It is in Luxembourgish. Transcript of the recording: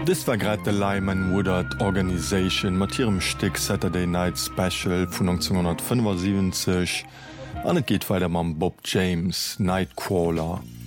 Dis war grad de Lyman Woodard Organisation mat ihremm Stick Saturday Night Special vun 1975 an et geht weiter mam Bob James Nightcrawler.